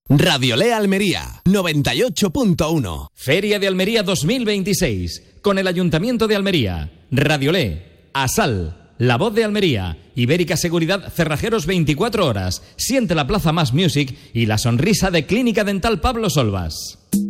Radiolé Almería, 98.1. Feria de Almería 2026, con el Ayuntamiento de Almería, Radiolé, Asal, La Voz de Almería, Ibérica Seguridad, Cerrajeros 24 horas, Siente la Plaza Más Music y la sonrisa de Clínica Dental Pablo Solvas.